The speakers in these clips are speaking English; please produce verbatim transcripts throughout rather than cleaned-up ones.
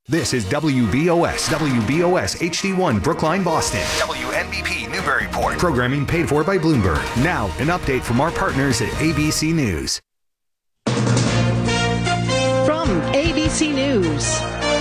This is W B O S, W B O S H D one Brookline, Boston. W N B P Newburyport. Programming paid for by Bloomberg. Now, an update from our partners at A B C News. From A B C News,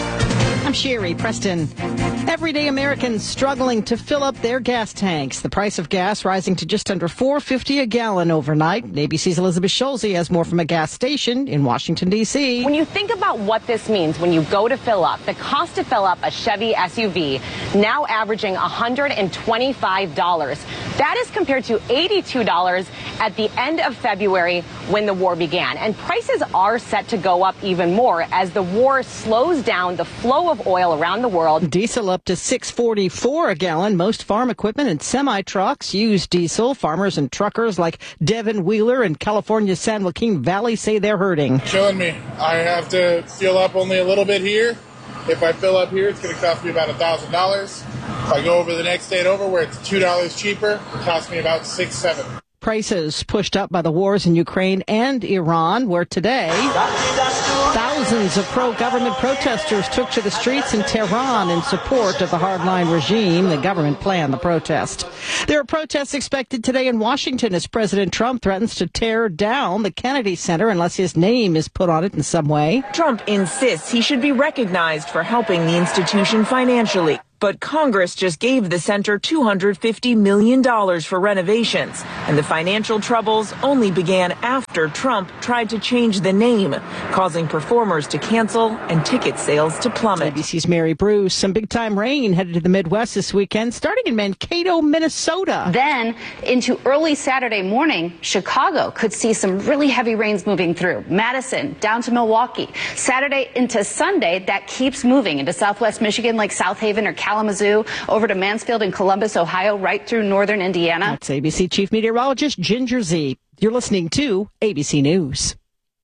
I'm Sherry Preston. Everyday Americans struggling to fill up their gas tanks. The price of gas rising to just under four dollars and fifty cents a gallon overnight. A B C's Elizabeth Schulze has more from a gas station in Washington, D C. When you think about what this means when you go to fill up, the cost to fill up a Chevy S U V now averaging one hundred twenty-five dollars. That is compared to eighty-two dollars at the end of February when the war began. And prices are set to go up even more as the war slows down the flow of oil around the world. Diesel up to six dollars and forty-four cents a gallon. Most farm equipment and semi-trucks use diesel. Farmers and truckers like Devin Wheeler in California's San Joaquin Valley say they're hurting. Killing me. I have to fill up only a little bit here. If I fill up here, it's going to cost me about one thousand dollars. If I go over the next state over where it's two dollars cheaper, it costs me about six dollars, seven dollars. Prices pushed up by the wars in Ukraine and Iran, where today thousands of pro-government protesters took to the streets in Tehran in support of the hardline regime. The government planned the protest. There are protests expected today in Washington as President Trump threatens to tear down the Kennedy Center unless his name is put on it in some way. Trump insists he should be recognized for helping the institution financially. But Congress just gave the center two hundred fifty million dollars for renovations, and the financial troubles only began after Trump tried to change the name, causing performers to cancel and ticket sales to plummet. A B C's Mary Bruce. Some big-time rain headed to the Midwest this weekend, starting in Mankato, Minnesota. Then into early Saturday morning, Chicago could see some really heavy rains moving through. Madison down to Milwaukee. Saturday into Sunday, that keeps moving into southwest Michigan like South Haven or Kalamazoo, over to Mansfield and Columbus, Ohio, right through northern Indiana. That's A B C Chief Meteorologist Ginger Zee. You're listening to A B C News.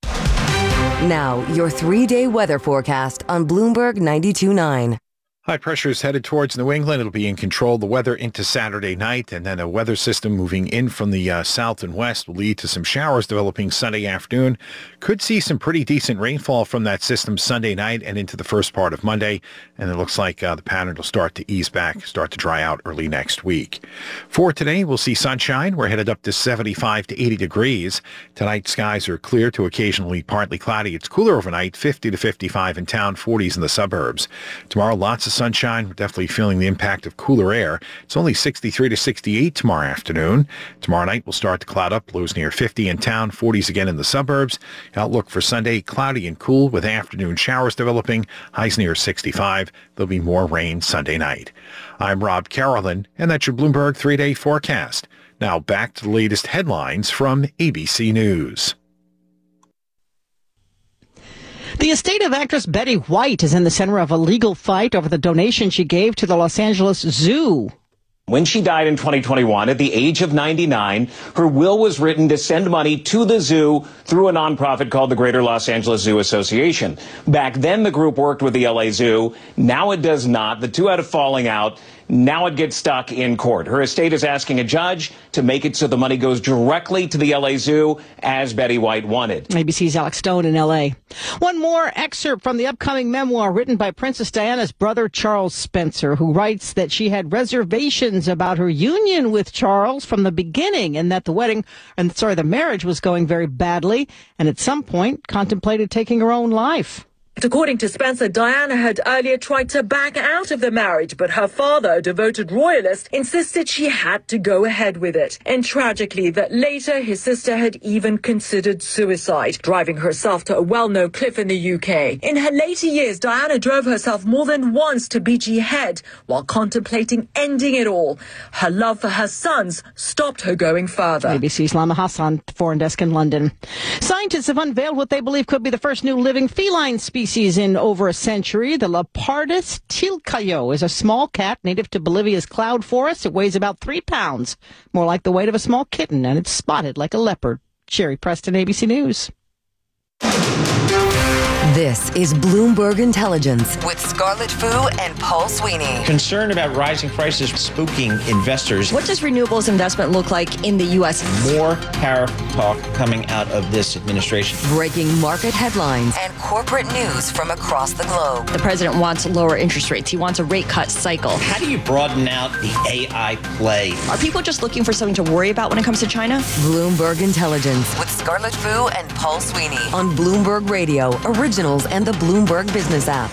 Now, your three-day weather forecast on Bloomberg ninety-two point nine. High pressure is headed towards New England. It'll be in control of the weather into Saturday night, and then a weather system moving in from the uh, south and west will lead to some showers developing Sunday afternoon. Could see some pretty decent rainfall from that system Sunday night and into the first part of Monday, and it looks like uh, the pattern will start to ease back, start to dry out early next week. For today, we'll see sunshine. We're headed up to seventy-five to eighty degrees. Tonight, skies are clear to occasionally partly cloudy. It's cooler overnight, fifty to fifty-five in town, forties in the suburbs. Tomorrow, lots of sunshine. We're definitely feeling the impact of cooler air. It's only sixty-three to sixty-eight tomorrow afternoon. Tomorrow night will start to cloud up. Lows near fifty in town, forties again in the suburbs. Outlook for Sunday, cloudy and cool with afternoon showers developing. Highs near sixty-five. There'll be more rain Sunday night. I'm Rob Carolyn, and that's your Bloomberg three-day forecast. Now back to the latest headlines from A B C News. The estate of actress Betty White is in the center of a legal fight over the donation she gave to the Los Angeles Zoo. When she died in twenty twenty-one at the age of ninety-nine, her will was written to send money to the zoo through a nonprofit called the Greater Los Angeles Zoo Association. Back then, the group worked with the L A Zoo. Now it does not. The two had a falling out. Now it gets stuck in court. Her estate is asking a judge to make it so the money goes directly to the L A Zoo, as Betty White wanted. A B C's Alex Stone in L A. One more excerpt from the upcoming memoir written by Princess Diana's brother, Charles Spencer, who writes that she had reservations about her union with Charles from the beginning, and that the wedding, and sorry, the marriage was going very badly, and at some point contemplated taking her own life. According to Spencer, Diana had earlier tried to back out of the marriage, but her father, a devoted royalist, insisted she had to go ahead with it. And tragically, that later his sister had even considered suicide, driving herself to a well-known cliff in the U K. In her later years, Diana drove herself more than once to Beachy Head while contemplating ending it all. Her love for her sons stopped her going further. A B C's Lama Hassan, foreign desk in London. Scientists have unveiled what they believe could be the first new living feline species in over a century. The Leopardus tilcayo is a small cat native to Bolivia's cloud forest. It weighs about three pounds, more like the weight of a small kitten, and it's spotted like a leopard. Sherry Preston, A B C News. This is Bloomberg Intelligence with Scarlett Fu and Paul Sweeney. Concern about rising prices spooking investors. What does renewables investment look like in the U S? More tariff talk coming out of this administration. Breaking market headlines and corporate news from across the globe. The president wants lower interest rates. He wants a rate cut cycle. How do you broaden out the A I play? Are people just looking for something to worry about when it comes to China? Bloomberg Intelligence with Scarlett Fu and Paul Sweeney on Bloomberg Radio, Originals, and the Bloomberg Business app.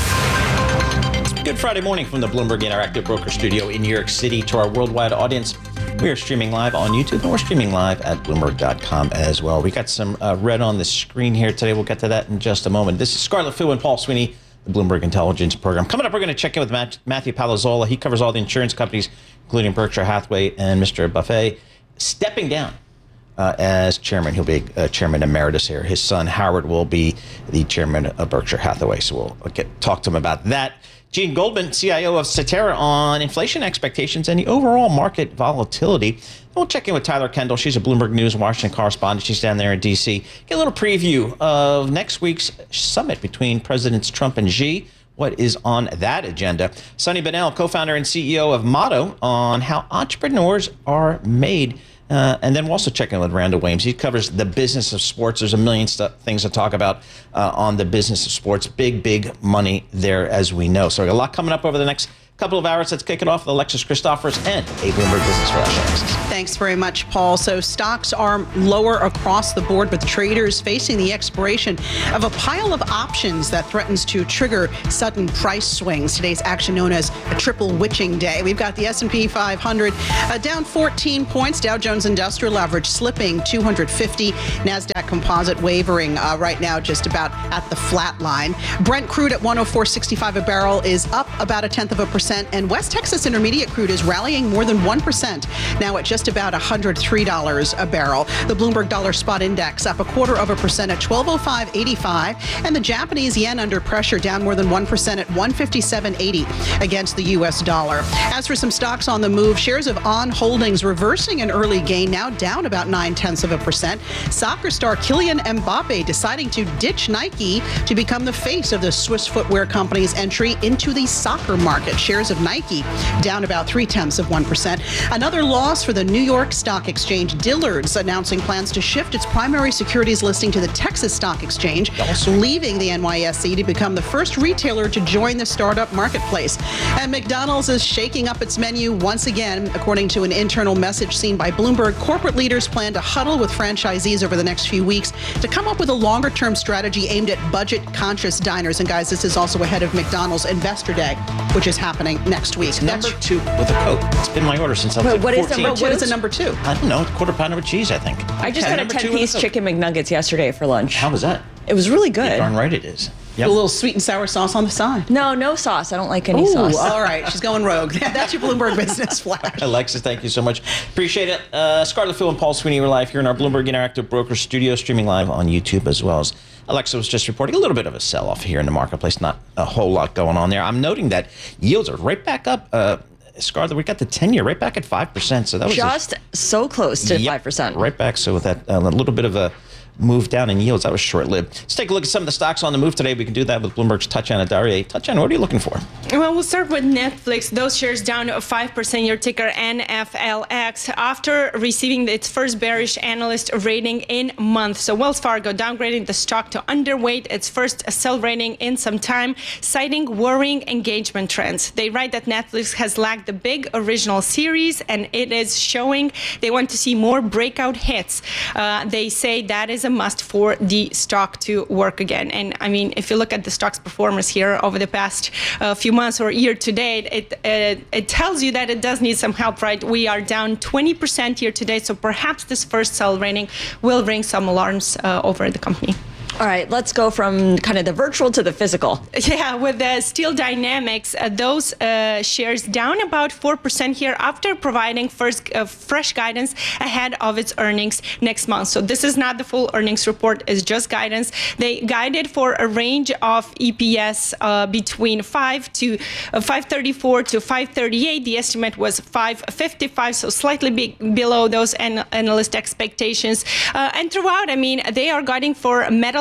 Good Friday morning from the Bloomberg Interactive Broker Studio in New York City. To our worldwide audience, we are streaming live on YouTube, and we're streaming live at Bloomberg dot com as well. We got some uh, red on the screen here today. We'll get to that in just a moment. This is Scarlett Fu and Paul Sweeney, the Bloomberg Intelligence Program. Coming up, we're going to check in with Matt, Matthew Palazzolo. He covers all the insurance companies, including Berkshire Hathaway, and Mister Buffett stepping down uh, as chairman. He'll be uh, chairman emeritus here. His son, Howard, will be the chairman of Berkshire Hathaway. So we'll get talk to him about that. Gene Goldman, C I O of Cetera, on inflation expectations and the overall market volatility. We'll check in with Tyler Kendall. She's a Bloomberg News Washington correspondent. She's down there in D C. Get a little preview of next week's summit between Presidents Trump and Xi. What is on that agenda? Sonny Bennell, co-founder and C E O of Motto, on how entrepreneurs are made. Uh, and then we'll also check in with Randall Williams. He covers the business of sports. There's a million st- things to talk about uh, on the business of sports. Big, big money there, as we know. So a lot coming up over the next couple of hours. Let's kick it off with Alexis Christophers and a Bloomberg Business Flash. Alexis. Thanks very much, Paul. So stocks are lower across the board, with traders facing the expiration of a pile of options that threatens to trigger sudden price swings. Today's action known as a triple witching day. We've got the S and P five hundred uh, down fourteen points. Dow Jones Industrial Average slipping two hundred fifty. NASDAQ Composite wavering uh, right now just about at the flat line. Brent crude at one oh four sixty-five a barrel is up about a tenth of a percent. And West Texas Intermediate crude is rallying more than one percent, now at just about one hundred three dollars a barrel. The Bloomberg Dollar Spot Index up a quarter of a percent at twelve oh five eighty-five. And the Japanese yen under pressure, down more than one percent at one fifty-seven eighty against the U S dollar. As for some stocks on the move, shares of On Holdings reversing an early gain, now down about nine tenths of a percent. Soccer star Kylian Mbappe deciding to ditch Nike to become the face of the Swiss footwear company's entry into the soccer market. Shares of Nike down about three tenths of one percent. Another loss for the New York Stock Exchange. Dillard's announcing plans to shift its primary securities listing to the Texas Stock Exchange, leaving the N Y S E to become the first retailer to join the startup marketplace. And McDonald's is shaking up its menu once again. According to an internal message seen by Bloomberg, corporate leaders plan to huddle with franchisees over the next few weeks to come up with a longer-term strategy aimed at budget-conscious diners. And guys, this is also ahead of McDonald's Investor Day, which is happening next week. Number two with a Coke. It's been my order since I was Wait, what is fourteen. number two? What is a number two? I don't know. A quarter pounder with cheese, I think. I just Okay. got a Number two ten-piece with a Coke. chicken McNuggets yesterday for lunch. How was that? It was really good. Darn right it is. Yep. A little sweet and sour sauce on the side. No, no sauce. I don't like any Ooh, sauce. all right. She's going rogue. That's your Bloomberg Business Flash. Alexis, thank you so much. Appreciate it. Uh, Scarlett Fu and Paul Sweeney are live here in our Bloomberg Interactive Broker Studio, streaming live on YouTube as well as Alexa was just reporting a little bit of a sell-off here in the marketplace. Not a whole lot going on there. I'm noting that yields are right back up. Uh, Scarlett, we got the ten-year right back at five percent. So that was just a, so close to yep, five percent. Right back. So with that, uh, a little bit of a move down in yields, that was short-lived. Let's take a look at some of the stocks on the move today. We can do that with Bloomberg's Tatjana Darie. Tatjana, what are you looking for? Well, we'll start with Netflix. Those shares down five percent, your ticker N F L X, after receiving its first bearish analyst rating in months. So Wells Fargo downgrading the stock to underweight, its first sell rating in some time, citing worrying engagement trends. They write that Netflix has lacked the big original series, and it is showing they want to see more breakout hits. Uh, they say that is a must for the stock to work again. And I mean, if you look at the stock's performance here over the past uh, few months or year to date, it uh, it tells you that it does need some help, right? We are down twenty percent year to date, so perhaps this first sell rating will ring some alarms uh, over the company. All right, let's go from kind of the virtual to the physical. Yeah, with the Steel Dynamics, uh, those uh, shares down about four percent here after providing first uh, fresh guidance ahead of its earnings next month. So this is not the full earnings report, it's just guidance. They guided for a range of E P S uh, between five to uh, five thirty-four to five thirty-eight. The estimate was five fifty-five, so slightly be- below those an- analyst expectations. Uh, and throughout, I mean, they are guiding for metal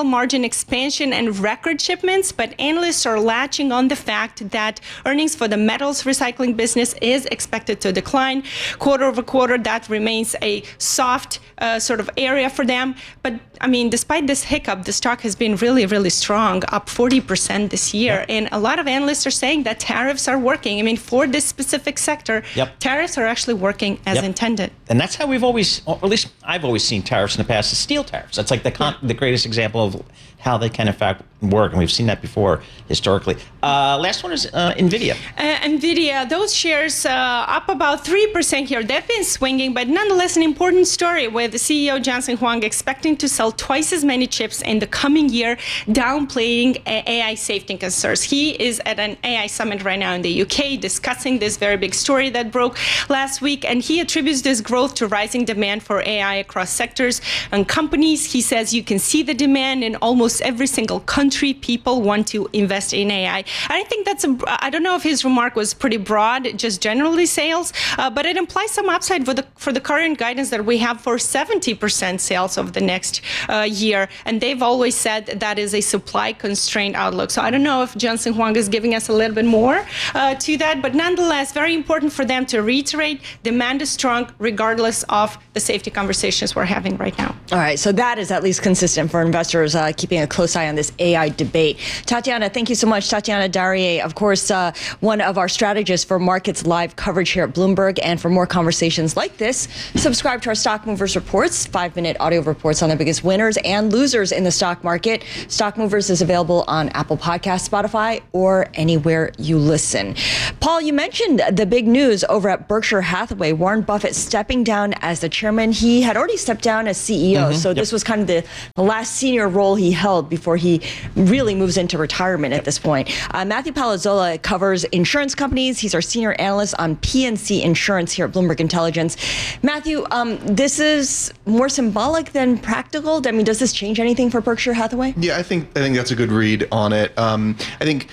metal margin expansion and record shipments, but analysts are latching on the fact that earnings for the metals recycling business is expected to decline quarter over quarter. That remains a soft uh, sort of area for them. But I mean, despite this hiccup, the stock has been really, really strong, up forty percent this year. Yeah. And a lot of analysts are saying that tariffs are working. I mean, for this specific sector, yep. tariffs are actually working as yep. intended. And that's how we've always, or at least I've always seen tariffs in the past, is steel tariffs. That's like the con- yeah. the greatest example of how they can in fact work, and we've seen that before historically. Uh, last one is uh, NVIDIA. Uh, NVIDIA, those shares uh, up about three percent here. They've been swinging, but nonetheless an important story with the C E O Jensen Huang expecting to sell twice as many chips in the coming year, downplaying A I safety concerns. He is at an A I summit right now in the U K discussing this very big story that broke last week, and he attributes this growth to rising demand for A I across sectors and companies. He says you can see the demand in almost every single country. People want to invest in A I. And I think that's a, I don't know if his remark was pretty broad, just generally sales, uh, but it implies some upside for the for the current guidance that we have for seventy percent sales of the next uh, year. And they've always said that is a supply constrained outlook. So I don't know if Jensen Huang is giving us a little bit more uh, to that, but nonetheless, very important for them to reiterate demand is strong regardless of the safety conversations we're having right now. All right, so that is at least consistent for investors uh, keeping a close eye on this A I debate. Tatiana, thank you so much. Tatiana Darrier, of course, uh, one of our strategists for Markets Live coverage here at Bloomberg. And for more conversations like this, subscribe to our Stock Movers Reports, five-minute audio reports on the biggest winners and losers in the stock market. Stock Movers is available on Apple Podcasts, Spotify, or anywhere you listen. Paul, you mentioned the big news over at Berkshire Hathaway, Warren Buffett stepping down as the chairman. He had already stepped down as C E O, mm-hmm. so yep. this was kind of the, the last senior role he held before he really moves into retirement at this point. Uh, Matthew Palazzola covers insurance companies. He's our senior analyst on P and C Insurance here at Bloomberg Intelligence. Matthew, um, this is more symbolic than practical. I mean, does this change anything for Berkshire Hathaway? Yeah, I think I think that's a good read on it. Um, I think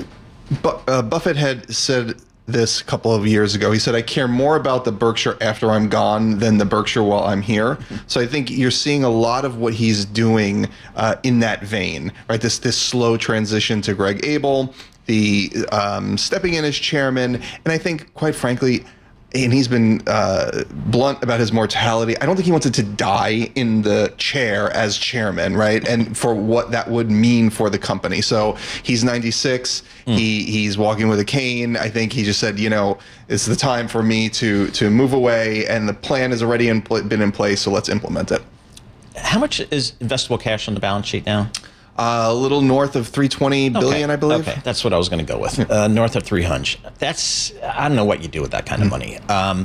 Bu- uh, Buffett had said this a couple of years ago. He said, I care more about the Berkshire after I'm gone than the Berkshire while I'm here. Mm-hmm. So I think you're seeing a lot of what he's doing uh, in that vein, right? This this slow transition to Greg Abel, the um, stepping in as chairman. And I think, quite frankly, and he's been uh, blunt about his mortality. I don't think he wanted to die in the chair as chairman, right? And for what that would mean for the company. So he's ninety-six. Mm. He he's walking with a cane. I think he just said, you know, it's the time for me to to move away, and the plan has already in pl- been in place. So let's implement it. How much is investable cash on the balance sheet now? Uh, a little north of three hundred twenty billion, okay. I believe. Okay, that's what I was going to go with. Uh, north of three hundred. That's, I don't know what you do with that kind of money. Um,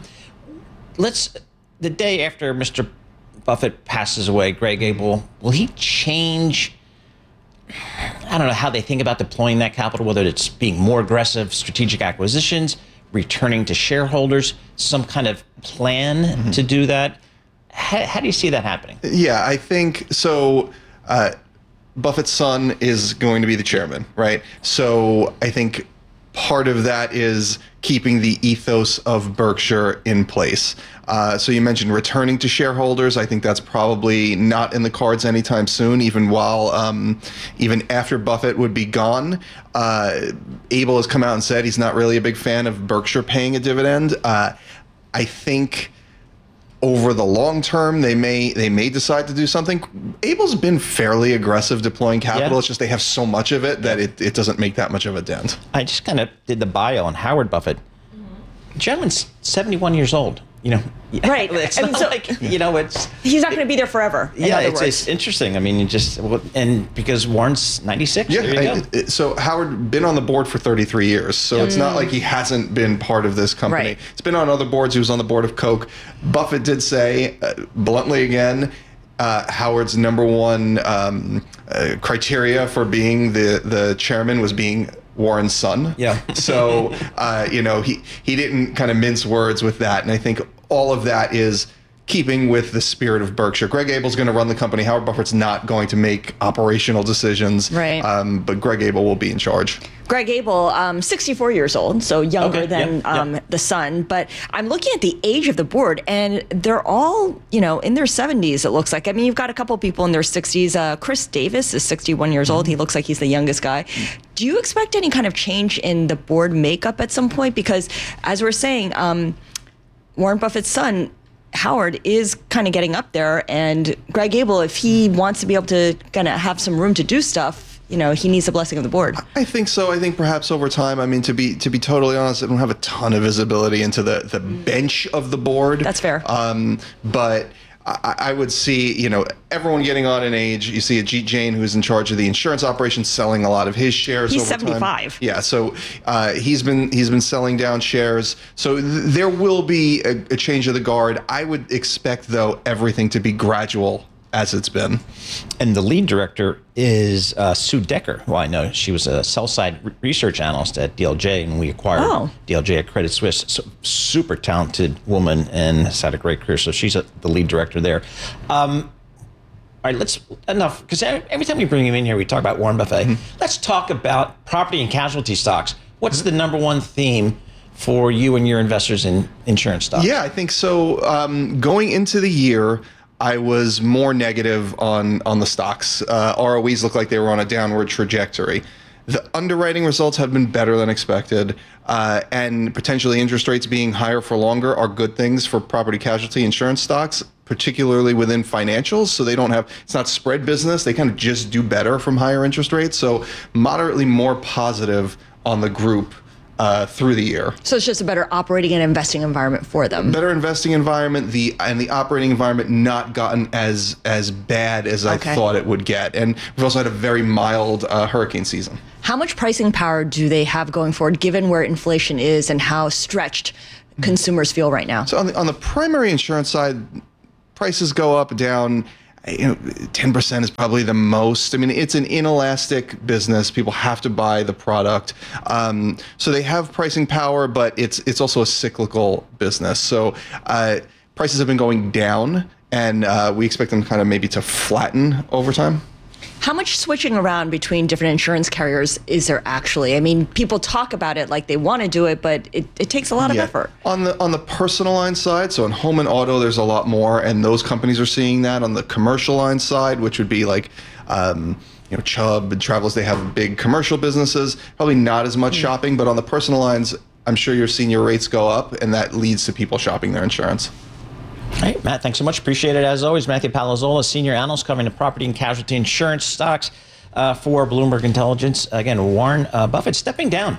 let's, the day after Mister Buffett passes away, Greg Abel, will he change, I don't know, how they think about deploying that capital, whether it's being more aggressive, strategic acquisitions, returning to shareholders, some kind of plan mm-hmm. to do that? How, how do you see that happening? Yeah, I think so. Uh, Buffett's son is going to be the chairman, right? So I think part of that is keeping the ethos of Berkshire in place. Uh, so you mentioned returning to shareholders. I think that's probably not in the cards anytime soon, even while, um, even after Buffett would be gone. Uh, Abel has come out and said he's not really a big fan of Berkshire paying a dividend. Uh, I think over the long term, they may they may decide to do something. Abel's been fairly aggressive deploying capital. Yeah. It's just they have so much of it that it, it doesn't make that much of a dent. I just kind of did the bio on Howard Buffett. Mm-hmm. Gentleman's seventy-one years old. You know, right? It's and not so, like, you know, it's he's not going to be there forever. In yeah, other it's, words. it's interesting. I mean, you just and because Warren's ninety-six. Yeah, there you I, go. So Howard been on the board for thirty-three years. So mm. it's not like he hasn't been part of this company. Right. It's been on other boards. He was on the board of Coke. Buffett did say uh, bluntly again, uh, Howard's number one um, uh, criteria for being the the chairman was being Warren's son. Yeah. So uh, you know, he he didn't kind of mince words with that, and I think all of that is keeping with the spirit of Berkshire. Greg Abel's going to run the company. Howard Buffett's not going to make operational decisions. Right. Um, but Greg Abel will be in charge. Greg Abel, um, sixty-four years old, so younger Okay, than yep, um, yep. the son. But I'm looking at the age of the board, and they're all, you know, in their seventies, it looks like. I mean, you've got a couple people in their sixties. Uh, Chris Davis is sixty-one years old. He looks like he's the youngest guy. Do you expect any kind of change in the board makeup at some point? Because, as we're saying, um, Warren Buffett's son, Howard, is kind of getting up there, and Greg Abel, if he wants to be able to kind of have some room to do stuff, you know, he needs the blessing of the board. I think so. I think perhaps over time, I mean, to be to be totally honest, I don't have a ton of visibility into the, the bench of the board. That's fair. Um, but I, I would see, you know, everyone getting on in age. You see Ajit Jain, who's in charge of the insurance operation, selling a lot of his shares. He's over seventy-five. Time. Yeah, so uh, he's been he's been selling down shares. So th- there will be a, a change of the guard. I would expect, though, everything to be gradual, as it's been. And the lead director is uh, Sue Decker, who I know. She was a sell-side re- research analyst at D L J, and we acquired Oh. D L J at Credit Suisse. So, super talented woman and has had a great career. So she's a, the lead director there. Um, all right, let's, enough, because every time we bring him in here, we talk about Warren Buffett. Mm-hmm. Let's talk about property and casualty stocks. What's mm-hmm. the number one theme for you and your investors in insurance stocks? Yeah, I think so. Um, going into the year, I was more negative on, on the stocks. Uh, R O Es look like they were on a downward trajectory. The underwriting results have been better than expected, uh, and potentially interest rates being higher for longer are good things for property casualty insurance stocks, particularly within financials. So they don't have, it's not spread business. They kind of just do better from higher interest rates. So moderately more positive on the group Uh, through the year. So it's just a better operating and investing environment for them. Better investing environment, the and the operating environment not gotten as as bad as I Okay. thought it would get. And we've also had a very mild uh, hurricane season. How much pricing power do they have going forward, given where inflation is and how stretched consumers feel right now? So on the, on the primary insurance side, prices go up, down. You know, ten percent is probably the most. I mean, it's an inelastic business. People have to buy the product. Um, so they have pricing power, but it's it's also a cyclical business. So uh, prices have been going down, and uh, we expect them kind of maybe to flatten over time. How much switching around between different insurance carriers is there actually? I mean, people talk about it like they want to do it, but it, it takes a lot of Yeah. effort. On the on the personal line side, so in home and auto, there's a lot more, and those companies are seeing that. On the commercial line side, which would be like, um, you know, Chubb and Travelers, they have big commercial businesses, probably not as much Mm. shopping, but on the personal lines, I'm sure you're seeing your rates go up, and that leads to people shopping their insurance. All right, Matt, thanks so much. Appreciate it. As always, Matthew Palazzola, senior analyst covering the property and casualty insurance stocks uh, for Bloomberg Intelligence. Again, Warren uh, Buffett stepping down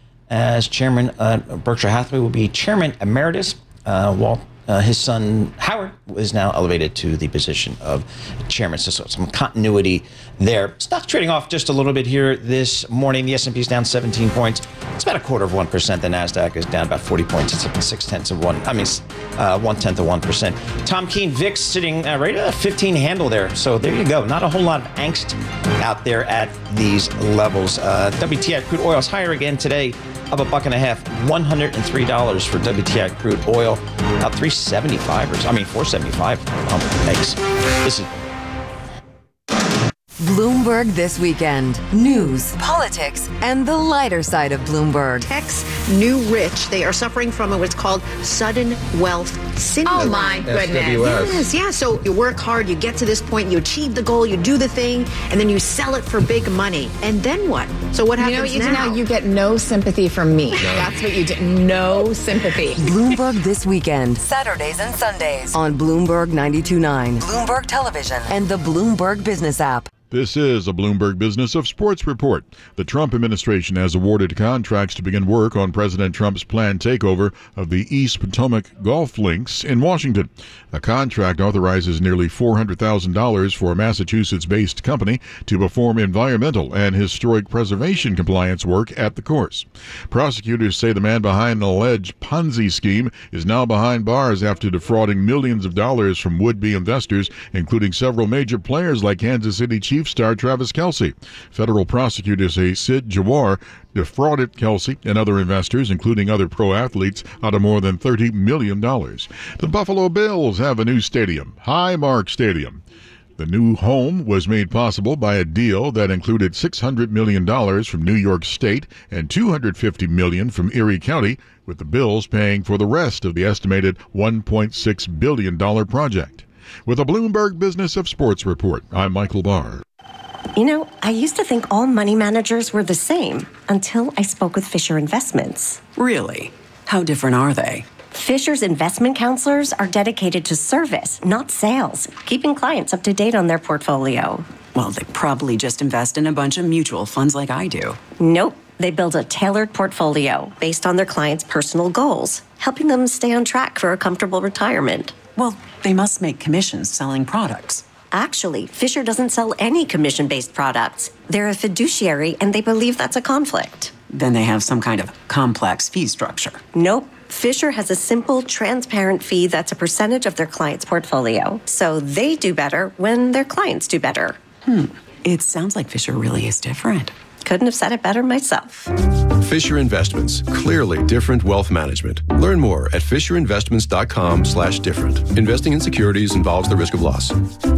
as chairman. Uh, Berkshire Hathaway will be chairman emeritus. Uh, Walt, uh, his son Howard is now elevated to the position of chairman. So, so some continuity there. Stock trading off just a little bit here this morning. The S and P is down seventeen points. It's about a quarter of one percent. The Nasdaq is down about forty points. It's up six tenths of one. I mean, uh, one tenth of one percent. Tom Keene, V I X sitting uh, right at a fifteen handle there. So there you go. Not a whole lot of angst out there at these levels. Uh, W T I crude oil is higher again today, up a buck and a half. one hundred three dollars for W T I crude oil. About three seventy-five or I mean four seventy-five. Um, thanks. This is. Bloomberg This Weekend. News, politics, and the lighter side of Bloomberg. Tech's new rich. They are suffering from what's called sudden wealth syndrome. Oh, my goodness. S W S. Yes, yeah. So you work hard, you get to this point, you achieve the goal, you do the thing, and then you sell it for big money. And then what? So what happens you know what you now? do now? You get no sympathy from me. No. That's what you do. No sympathy. Bloomberg This Weekend. Saturdays and Sundays on Bloomberg ninety-two point nine, Bloomberg Television, and the Bloomberg Business app. This is a Bloomberg Business of Sports report. The Trump administration has awarded contracts to begin work on President Trump's planned takeover of the East Potomac golf links in Washington. A contract authorizes nearly four hundred thousand dollars for a Massachusetts-based company to perform environmental and historic preservation compliance work at the course. Prosecutors say the man behind an alleged Ponzi scheme is now behind bars after defrauding millions of dollars from would-be investors, including several major players like Kansas City Chiefs Chief star Travis Kelce. Federal prosecutors say Sid Jawar defrauded Kelce and other investors, including other pro athletes, out of more than thirty million dollars. The Buffalo Bills have a new stadium, Highmark Stadium. The new home was made possible by a deal that included six hundred million dollars from New York State and two hundred fifty million dollars from Erie County, with the Bills paying for the rest of the estimated one point six billion dollars project. With a Bloomberg Business of Sports report, I'm Michael Barr. You know, I used to think all money managers were the same until I spoke with Fisher Investments. Really? How different are they? Fisher's investment counselors are dedicated to service, not sales, keeping clients up to date on their portfolio. Well, they probably just invest in a bunch of mutual funds like I do. Nope. They build a tailored portfolio based on their clients' personal goals, helping them stay on track for a comfortable retirement. Well, they must make commissions selling products. Actually, Fisher doesn't sell any commission-based products. They're a fiduciary, and they believe that's a conflict. Then they have some kind of complex fee structure. Nope. Fisher has a simple, transparent fee that's a percentage of their client's portfolio. So they do better when their clients do better. Hmm. It sounds like Fisher really is different. Couldn't have said it better myself. Fisher Investments. Clearly different wealth management. Learn more at fisherinvestments.com slash different. Investing in securities involves the risk of loss.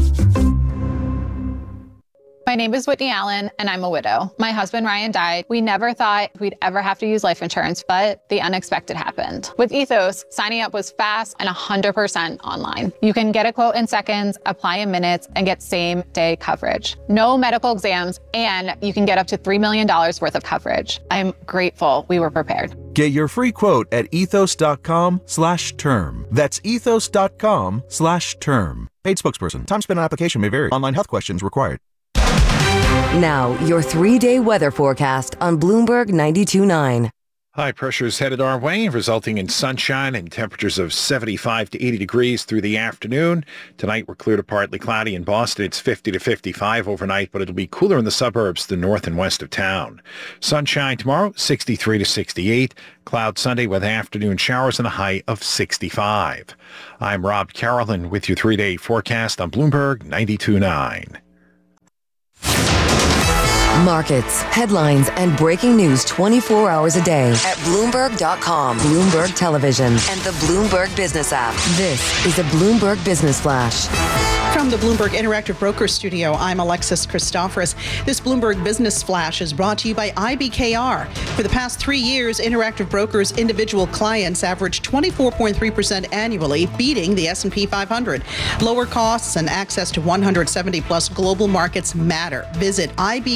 My name is Whitney Allen, and I'm a widow. My husband, Ryan, died. We never thought we'd ever have to use life insurance, but the unexpected happened. With Ethos, signing up was fast and one hundred percent online. You can get a quote in seconds, apply in minutes, and get same-day coverage. No medical exams, and you can get up to three million dollars worth of coverage. I'm grateful we were prepared. Get your free quote at ethos.com slash term. That's ethos.com slash term. Paid spokesperson. Time spent on application may vary. Online health questions required. Now, your three-day weather forecast on Bloomberg ninety-two point nine. High pressure is headed our way, resulting in sunshine and temperatures of seventy-five to eighty degrees through the afternoon. Tonight, we're clear to partly cloudy in Boston. It's fifty to fifty-five overnight, but it'll be cooler in the suburbs to the north and west of town. Sunshine tomorrow, sixty-three to sixty-eight. Cloud Sunday with afternoon showers and a high of sixty-five. I'm Rob Carolyn with your three-day forecast on Bloomberg ninety-two point nine. Markets, headlines, and breaking news twenty-four hours a day at Bloomberg dot com, Bloomberg Television, and the Bloomberg Business app. This is a Bloomberg Business Flash. From the Bloomberg Interactive Broker Studio, I'm Alexis Christoforous. This Bloomberg Business Flash is brought to you by I B K R. For the past three years, Interactive Brokers' individual clients averaged twenty-four point three percent annually, beating the S and P five hundred. Lower costs and access to one hundred seventy plus global markets matter. Visit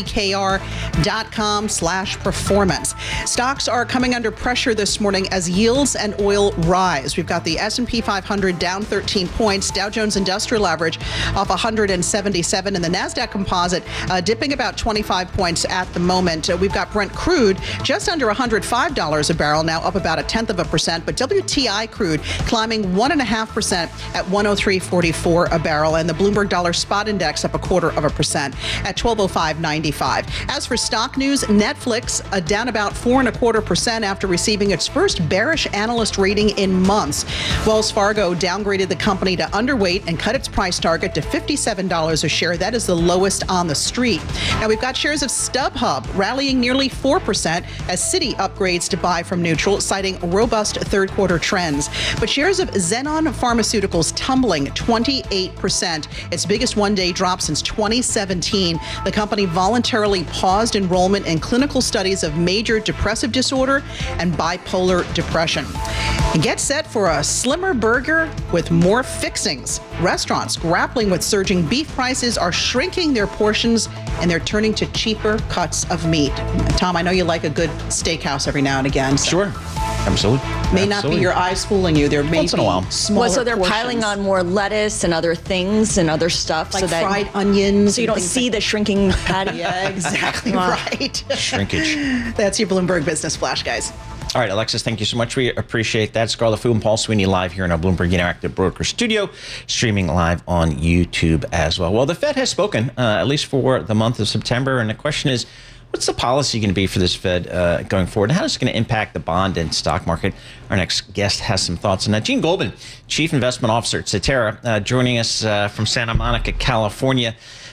ibkr.com slash performance. Stocks are coming under pressure this morning as yields and oil rise. We've got the S and P five hundred down thirteen points, Dow Jones Industrial Average off one hundred seventy-seven, and the NASDAQ Composite uh, dipping about twenty-five points at the moment. Uh, we've got Brent crude just under one hundred five dollars a barrel, now up about a tenth of a percent, but W T I crude climbing one and a half percent at one oh three forty-four a barrel, and the Bloomberg Dollar Spot Index up a quarter of a percent at twelve oh five ninety-five. As for stock news, Netflix uh, down about four and a quarter percent after receiving its first bearish analyst rating in months. Wells Fargo downgraded the company to underweight and cut its price target to fifty-seven dollars a share. That is the lowest on the street. Now we've got shares of StubHub rallying nearly four percent as Citi upgrades to buy from neutral, citing robust third quarter trends. But shares of Xenon Pharmaceuticals tumbling twenty-eight percent, its biggest one-day drop since twenty seventeen. The company voluntarily paused enrollment in clinical studies of major depressive disorder and bipolar depression. And get set for a slimmer burger with more fixings. Restaurants grappling with surging beef prices are shrinking their portions, and they're turning to cheaper cuts of meat. Tom, I know you like a good steakhouse every now and again. So Sure. Absolutely. May not be your eyes fooling you. There may Once in a be while. smaller Well, so they're portions. piling on more lettuce and other things and other stuff. Like so that, fried onions So you and don't things see like- the shrinking patty. Yeah, exactly Wow. right. Shrinkage. That's your Bloomberg Business Flash, guys. All right, Alexis, thank you so much. We appreciate that. Scarlett Fu and Paul Sweeney live here in our Bloomberg Interactive Broker Studio, streaming live on YouTube as well. Well, the Fed has spoken, uh, at least for the month of September, and the question is, what's the policy going to be for this Fed uh, going forward? And how is it going to impact the bond and stock market? Our next guest has some thoughts on that. Gene Goldman, Chief Investment Officer at Cetera, uh, joining us uh, from Santa Monica, California.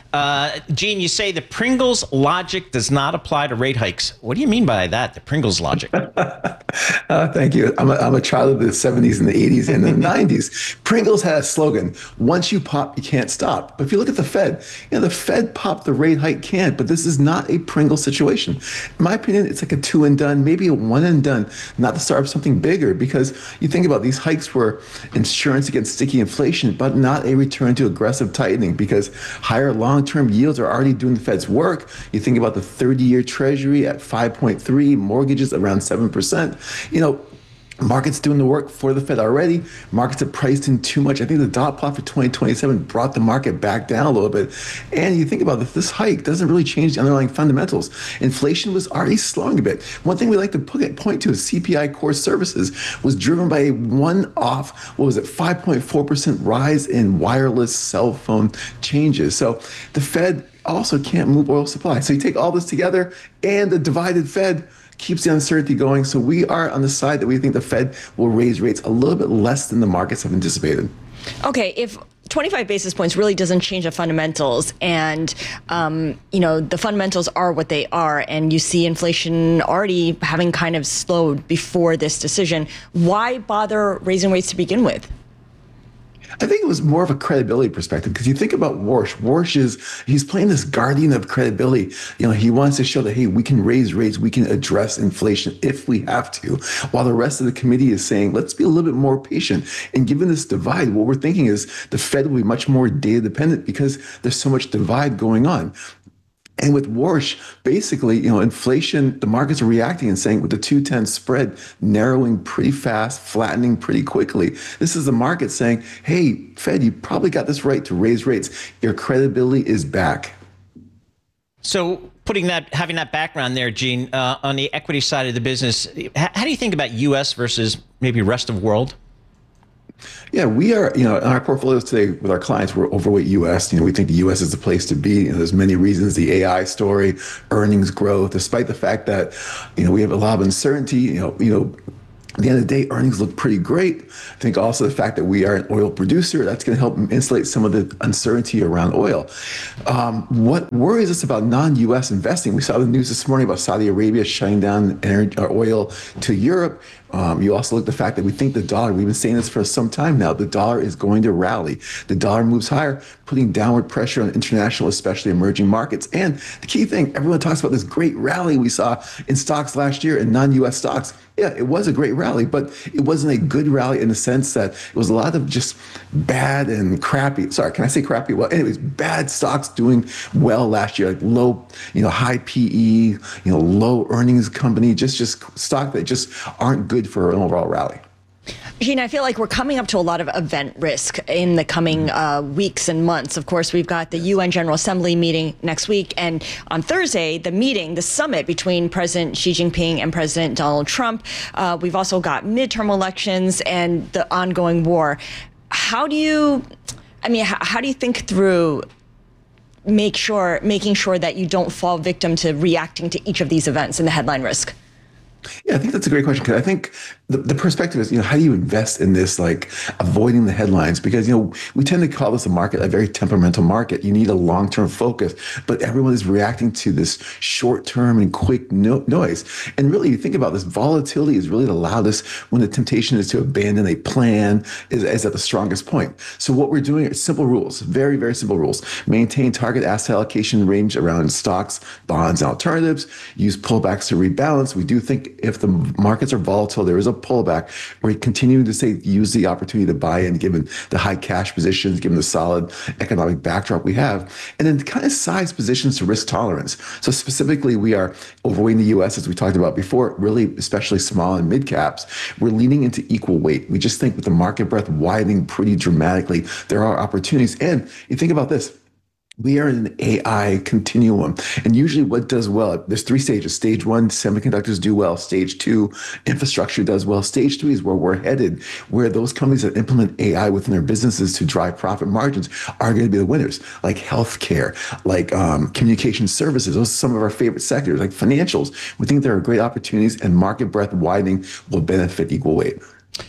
Uh, Gene, you say the Pringles logic does not apply to rate hikes. What do you mean by that, the Pringles logic? Uh, thank you. I'm a, I'm a child of the seventies and the eighties and the nineties. Pringles had a slogan, once you pop, you can't stop. But if you look at the Fed, you know, the Fed popped the rate hike can't, but this is not a Pringles situation. In my opinion, it's like a two and done, maybe a one and done, not the start of something bigger, because you think about these hikes were insurance against sticky inflation, but not a return to aggressive tightening, because higher long-term yields are already doing the Fed's work. You think about the thirty-year Treasury at five point three, mortgages around seven percent. You know, markets doing the work for the Fed already. Markets have priced in too much. I think the dot plot for twenty twenty-seven brought the market back down a little bit. And you think about this, this hike doesn't really change the underlying fundamentals. Inflation was already slowing a bit. One thing we like to put, point to is C P I core services was driven by a one-off, what was it, five point four percent rise in wireless cell phone changes. So the Fed also can't move oil supply. So you take all this together, and the divided Fed keeps the uncertainty going. So we are on the side that we think the Fed will raise rates a little bit less than the markets have anticipated. Okay, if twenty-five basis points really doesn't change the fundamentals, and um, you know the fundamentals are what they are, and you see inflation already having kind of slowed before this decision, why bother raising rates to begin with? I think it was more of a credibility perspective, because you think about Warsh. Warsh is, he's playing this guardian of credibility. You know, he wants to show that, hey, we can raise rates, we can address inflation if we have to, while the rest of the committee is saying, let's be a little bit more patient. And given this divide, what we're thinking is the Fed will be much more data dependent because there's so much divide going on. And with Warsh, basically, you know, inflation, the markets are reacting and saying with the two ten spread narrowing pretty fast, flattening pretty quickly, this is the market saying, hey, Fed, you probably got this right to raise rates. Your credibility is back. So putting that, having that background there, Gene, uh, on the equity side of the business, how, how do you think about U S versus maybe rest of world? Yeah, we are, you know, in our portfolios today with our clients, we're overweight U S. You know, we think the U S is the place to be. You know, there's many reasons, the A I story, earnings growth, despite the fact that, you know, we have a lot of uncertainty, you know, you know, at the end of the day, earnings look pretty great. I think also the fact that we are an oil producer, that's going to help insulate some of the uncertainty around oil. Um, what worries us about non-U S investing, we saw the news this morning about Saudi Arabia shutting down energy, or oil to Europe. Um, you also look at the fact that we think the dollar, we've been saying this for some time now, the dollar is going to rally. The dollar moves higher, putting downward pressure on international, especially emerging markets. And the key thing, everyone talks about this great rally we saw in stocks last year in non-U S stocks. Yeah, it was a great rally, but it wasn't a good rally in the sense that it was a lot of just bad and crappy. Sorry, can I say crappy? Well, anyways, bad stocks doing well last year, like low, you know, high P E, you know, low earnings company, just just stock that just aren't good for an overall rally. Gene, I feel like we're coming up to a lot of event risk in the coming uh, weeks and months. Of course, we've got the U N General Assembly meeting next week. And on Thursday, the meeting, the summit between President Xi Jinping and President Donald Trump. Uh, we've also got midterm elections and the ongoing war. How do you, I mean, how, how do you think through make sure, making sure that you don't fall victim to reacting to each of these events and the headline risk? Yeah, I think that's a great question, because I think the, the perspective is, you know, how do you invest in this, like avoiding the headlines? Because, you know, we tend to call this a market, a very temperamental market. You need a long-term focus, but everyone is reacting to this short-term and quick no- noise. And really, you think about this, volatility is really the loudest when the temptation is to abandon a plan is, is at the strongest point. So what we're doing are simple rules, very, very simple rules. Maintain target asset allocation range around stocks, bonds, and alternatives. Use pullbacks to rebalance. We do think if the markets are volatile, there is a pullback. We're continuing to say use the opportunity to buy in, given the high cash positions, given the solid economic backdrop we have, and then kind of size positions to risk tolerance. So specifically, we are overweight in the U S, as we talked about before, really especially small and mid caps. We're leaning into equal weight. We just think with the market breadth widening pretty dramatically, there are opportunities. And you think about this. We are in an A I continuum. And usually what does well, there's three stages. Stage one, semiconductors do well. Stage two, infrastructure does well. Stage three is where we're headed, where those companies that implement A I within their businesses to drive profit margins are going to be the winners, like healthcare, like um, communication services. Those are some of our favorite sectors, like financials. We think there are great opportunities, and market breadth widening will benefit equal weight.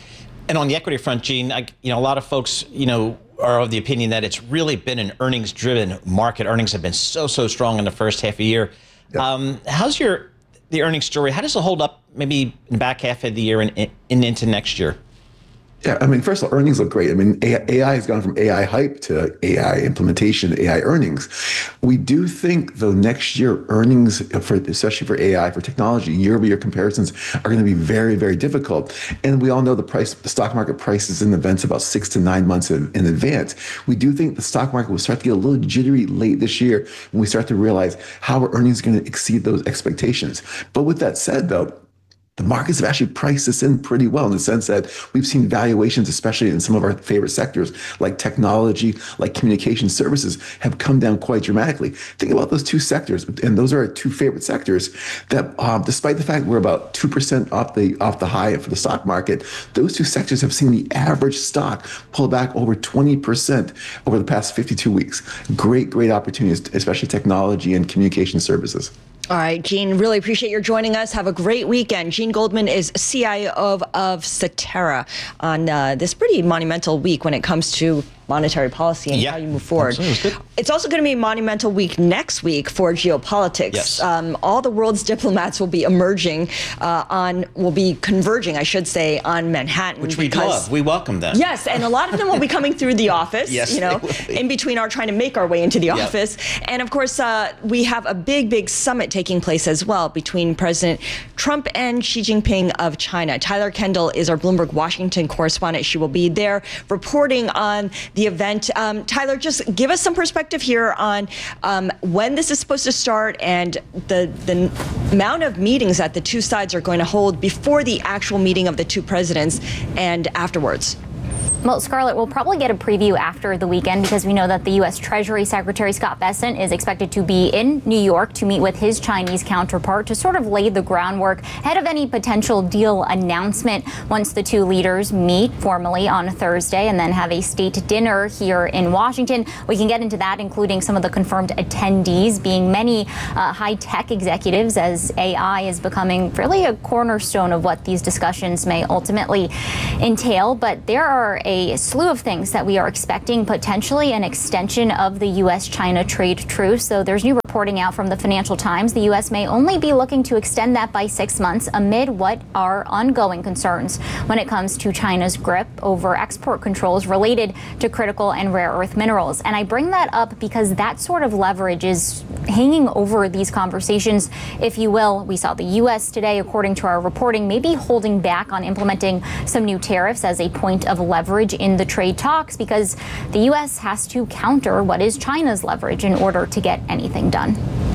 And on the equity front, Gene, I, you know, a lot of folks, you know, are of the opinion that it's really been an earnings-driven market. Earnings have been so, so strong in the first half of the year. Yep. Um, how's your the earnings story? How does it hold up maybe in the back half of the year and, and into next year? Yeah, I mean, first of all, earnings look great. I mean, A I has gone from A I hype to A I implementation, A I earnings. We do think, though, next year earnings, for especially for A I, for technology, year-over-year comparisons are going to be very, very difficult. And we all know the price, the stock market prices in events about six to nine months in, in advance. We do think the stock market will start to get a little jittery late this year when we start to realize how our earnings are going to exceed those expectations. But with that said, though, the markets have actually priced this in pretty well in the sense that we've seen valuations, especially in some of our favorite sectors like technology, like communication services, have come down quite dramatically. Think about those two sectors, and those are our two favorite sectors that, um, despite the fact we're about two percent off the off the high for the stock market, those two sectors have seen the average stock pull back over twenty percent over the past fifty-two weeks. Great, great opportunities, especially technology and communication services. All right, Gene, really appreciate your joining us. Have a great weekend. Gene Goldman is C I O of, of Cetera on uh, this pretty monumental week when it comes to monetary policy and yeah, how you move forward. It's also going to be a monumental week next week for geopolitics. Yes. Um, all the world's diplomats will be emerging uh, on, will be converging, I should say, on Manhattan. Which we love. We welcome them. Yes, and a lot of them will be coming through the office, yes, you know, in between our trying to make our way into the yep. office. And of course, uh, we have a big, big summit taking place as well between President Trump and Xi Jinping of China. Tyler Kendall is our Bloomberg Washington correspondent. She will be there reporting on the event. Um, Tyler, just give us some perspective here on um, when this is supposed to start and the, the amount of meetings that the two sides are going to hold before the actual meeting of the two presidents and afterwards. Well, Scarlett, we'll probably get a preview after the weekend because we know that the U S Treasury Secretary Scott Bessent is expected to be in New York to meet with his Chinese counterpart to sort of lay the groundwork ahead of any potential deal announcement once the two leaders meet formally on Thursday and then have a state dinner here in Washington. We can get into that, including some of the confirmed attendees being many uh, high-tech executives, as A I is becoming really a cornerstone of what these discussions may ultimately entail. But there are a a slew of things that we are expecting, potentially an extension of the U S China trade truce. So there's new reporting out from the Financial Times. The U S may only be looking to extend that by six months amid what are ongoing concerns when it comes to China's grip over export controls related to critical and rare earth minerals. And I bring that up because that sort of leverage is hanging over these conversations, if you will. We saw the U S today, according to our reporting, maybe holding back on implementing some new tariffs as a point of leverage in the trade talks because the U S has to counter what is China's leverage in order to get anything done.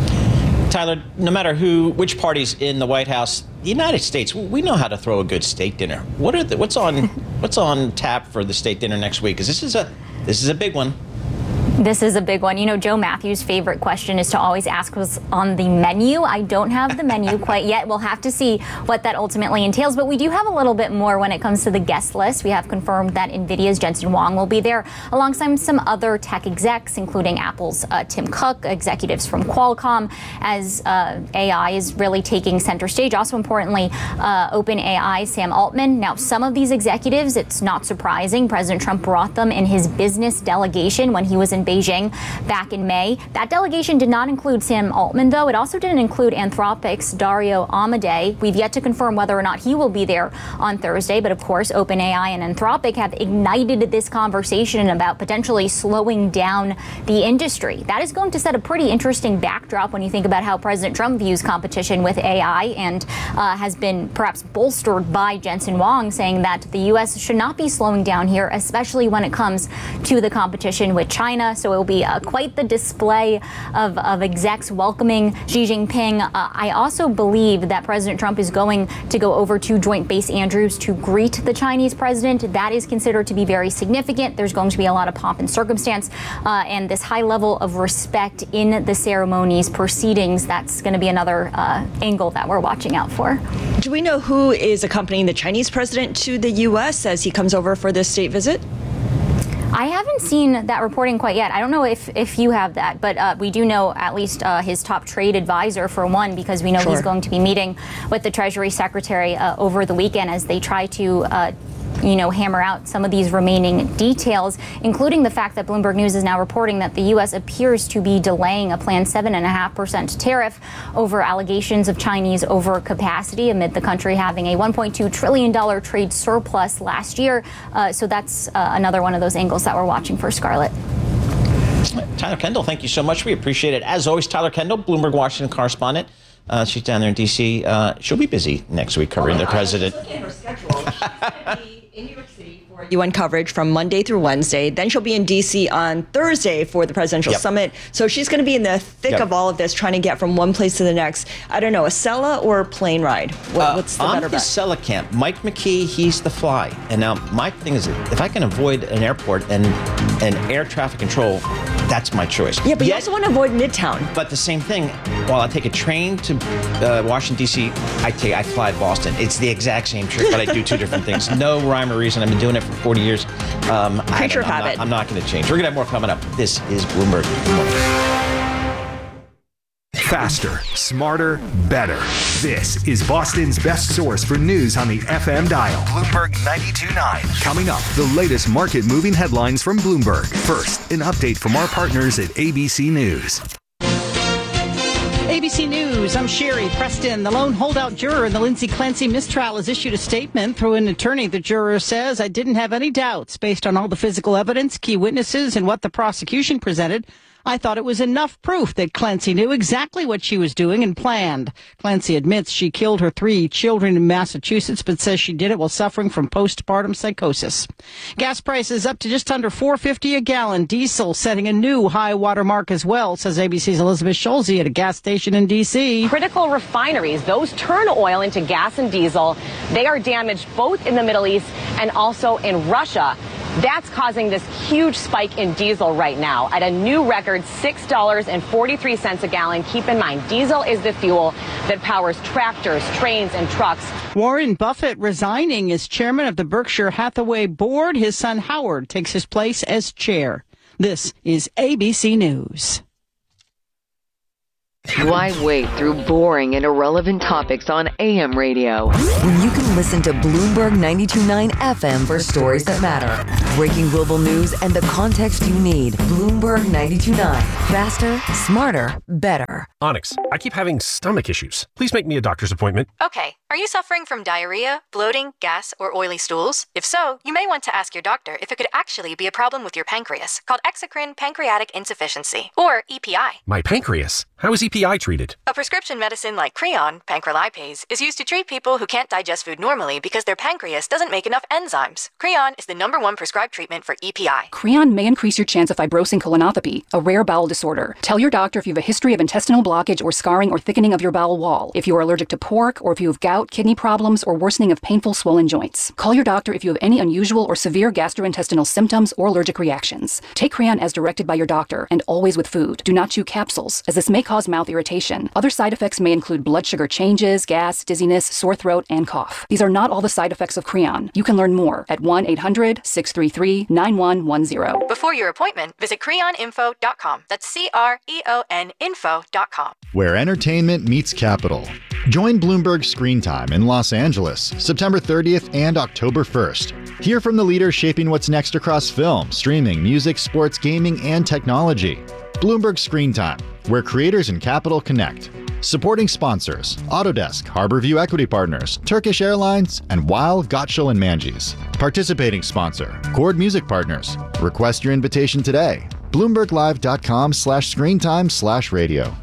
Tyler, no matter who, which party's in the White House, the United States, we know how to throw a good state dinner. What are the, what's on what's on tap for the state dinner next week? Because this is a this is a big one. This is a big one. You know, Joe Matthews' favorite question is to always ask what's on the menu. I don't have the menu quite yet. We'll have to see what that ultimately entails. But we do have a little bit more when it comes to the guest list. We have confirmed that NVIDIA's Jensen Huang will be there alongside some other tech execs, including Apple's uh, Tim Cook, executives from Qualcomm, as uh, A I is really taking center stage. Also importantly, uh, OpenAI, Sam Altman. Now, some of these executives, it's not surprising. President Trump brought them in his business delegation when he was in Beijing back in May. That delegation did not include Sam Altman, though. It also didn't include Anthropic's Dario Amodei. We've yet to confirm whether or not he will be there on Thursday. But of course, OpenAI and Anthropic have ignited this conversation about potentially slowing down the industry. That is going to set a pretty interesting backdrop when you think about how President Trump views competition with A I and uh, has been perhaps bolstered by Jensen Huang saying that the U S should not be slowing down here, especially when it comes to the competition with China. So it will be uh, quite the display of, of execs welcoming Xi Jinping. Uh, I also believe that President Trump is going to go over to Joint Base Andrews to greet the Chinese president. That is considered to be very significant. There's going to be a lot of pomp and circumstance uh, and this high level of respect in the ceremony's proceedings. That's going to be another uh, angle that we're watching out for. Do we know who is accompanying the Chinese president to the U S as he comes over for this state visit? I haven't seen that reporting quite yet. I don't know if, if you have that, but uh, we do know at least uh, his top trade advisor for one, because we know sure. he's going to be meeting with the Treasury Secretary uh, over the weekend as they try to uh, you know, hammer out some of these remaining details, including the fact that Bloomberg News is now reporting that the U S appears to be delaying a planned seven point five percent tariff over allegations of Chinese overcapacity amid the country having a one point two trillion dollars trade surplus last year. Uh, so that's uh, another one of those angles that we're watching for, Scarlett. Tyler Kendall, thank you so much. We appreciate it. As always, Tyler Kendall, Bloomberg Washington correspondent. Uh, she's down there in D C. Uh, she'll be busy next week covering the president. In New York City for U N coverage from Monday through Wednesday. Then she'll be in D C on Thursday for the presidential Yep. summit. So she's going to be in the thick Yep. of all of this, trying to get from one place to the next. I don't know, a Acela or a plane ride? What, what's the Uh, I'm better the bet? Acela camp. Mike McKee, he's the fly. And now my thing is, if I can avoid an airport and, and air traffic control, that's my choice. Yeah, but you Yet- also want to avoid Midtown. But the same thing, while I take a train to uh, Washington, D C, I take I fly to Boston. It's the exact same trip, but I do two different things. No rhyme or reason. I've been doing it for forty years. Um, I Creature don't- of I'm habit. Not, I'm not going to change. We're going to have more coming up. This is Bloomberg. Faster, smarter, better. This is Boston's best source for news on the F M dial. Bloomberg ninety-two point nine. Coming up, the latest market-moving headlines from Bloomberg. First, an update from our partners at A B C News. A B C News, I'm Sherry Preston. The lone holdout juror in the Lindsay Clancy mistrial has issued a statement through an attorney. The juror says, I didn't have any doubts based on all the physical evidence, key witnesses, and what the prosecution presented. I thought it was enough proof that Clancy knew exactly what she was doing and planned. Clancy admits she killed her three children in Massachusetts, but says she did it while suffering from postpartum psychosis. Gas prices up to just under four fifty a gallon. Diesel setting a new high water mark as well, says A B C's Elizabeth Schulze at a gas station in D C. Critical refineries, those turn oil into gas and diesel. They are damaged both in the Middle East and also in Russia. That's causing this huge spike in diesel right now at a new record six dollars and forty-three cents a gallon. Keep in mind, diesel is the fuel that powers tractors, trains, and trucks. Warren Buffett resigning as chairman of the Berkshire Hathaway board. His son Howard takes his place as chair. This is A B C News. Why wait through boring and irrelevant topics on A M radio when you can listen to Bloomberg ninety-two point nine F M for stories that matter? Breaking global news and the context you need. Bloomberg ninety-two point nine. Faster, smarter, better. Onyx, I keep having stomach issues. Please make me a doctor's appointment. Okay, are you suffering from diarrhea, bloating, gas, or oily stools? If so, you may want to ask your doctor if it could actually be a problem with your pancreas, called exocrine pancreatic insufficiency, or E P I. My pancreas? How is E P I treated? A prescription medicine like Creon, pancrelipase, is used to treat people who can't digest food normally because their pancreas doesn't make enough enzymes. Creon is the number one prescribed treatment for E P I. Creon may increase your chance of fibrosing colonopathy, a rare bowel disorder. Tell your doctor if you have a history of intestinal blockage or scarring or thickening of your bowel wall, if you are allergic to pork, or if you have gout, kidney problems, or worsening of painful swollen joints. Call your doctor if you have any unusual or severe gastrointestinal symptoms or allergic reactions. Take Creon as directed by your doctor, and always with food. Do not chew capsules, as this may cause mouth irritation. Other side effects may include blood sugar changes, gas, dizziness, sore throat, and cough. These are not all the side effects of Creon. You can learn more at one eight hundred six three three nine one one zero. Before your appointment, visit creon info dot com. That's C R E O N info dot com. Where entertainment meets capital. Join Bloomberg Screen Time in Los Angeles, September thirtieth and October first. Hear from the leaders shaping what's next across film, streaming, music, sports, gaming, and technology. Bloomberg Screen Time, where creators and capital connect. Supporting sponsors, Autodesk, Harborview Equity Partners, Turkish Airlines, and Weil, Gottschall and Manges. Participating sponsor, Chord Music Partners. Request your invitation today. BloombergLive.com slash screentime slash radio.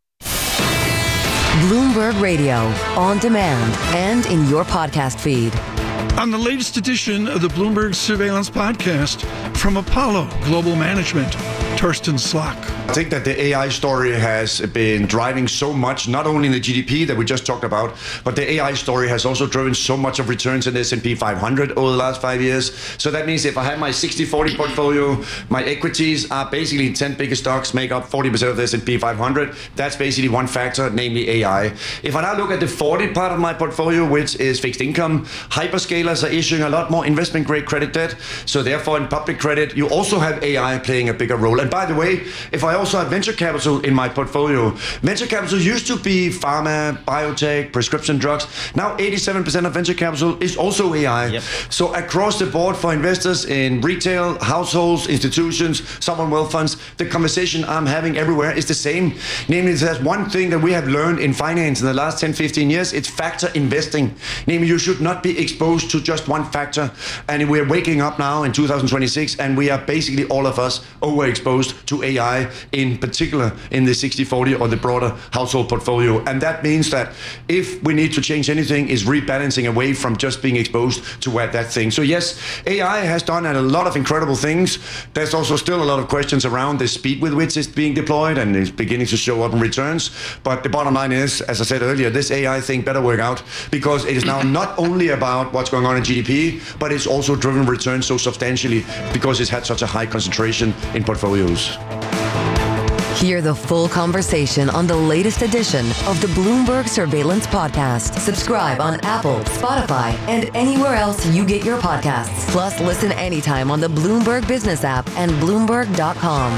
Bloomberg Radio, on demand and in your podcast feed. On the latest edition of the Bloomberg Surveillance Podcast from Apollo Global Management, Torsten Slok. I think that the A I story has been driving so much, not only in the G D P that we just talked about, but the A I story has also driven so much of returns in the S and P five hundred over the last five years. So that means if I have my sixty forty portfolio, my equities are basically ten biggest stocks make up forty percent of the S and P five hundred. That's basically one factor, namely A I. If I now look at the forty part of my portfolio, which is fixed income, hyperscalers are issuing a lot more investment grade credit debt. So therefore in public credit, you also have A I playing a bigger role. And by the way, if I also have venture capital in my portfolio, venture capital used to be pharma, biotech, prescription drugs. Now eighty-seven percent of venture capital is also A I. Yep. So across the board for investors in retail, households, institutions, sovereign wealth funds, the conversation I'm having everywhere is the same. Namely, there's one thing that we have learned in finance in the last ten, fifteen years, it's factor investing. Namely, you should not be exposed to just one factor. And we're waking up now in two thousand twenty-six, and we are basically all of us overexposed to A I, in particular in the sixty forty or the broader household portfolio. And that means that if we need to change anything, is rebalancing away from just being exposed to that thing. So yes, A I has done a lot of incredible things. There's also still a lot of questions around the speed with which it's being deployed and is beginning to show up in returns. But the bottom line is, as I said earlier, this A I thing better work out, because it is now not only about what's going on in G D P, but it's also driven returns so substantially because it's had such a high concentration in portfolios. Hear the full conversation on the latest edition of the Bloomberg Surveillance Podcast. Subscribe on Apple, Spotify, and anywhere else you get your podcasts. Plus, listen anytime on the Bloomberg Business app and Bloomberg dot com.